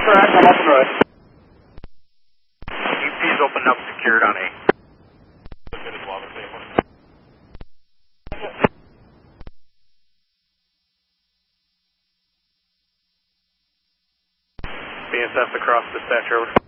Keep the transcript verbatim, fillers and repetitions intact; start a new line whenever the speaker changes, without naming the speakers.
correct, I'm open road.
U P is open up, secured on A. B S F across dispatch over.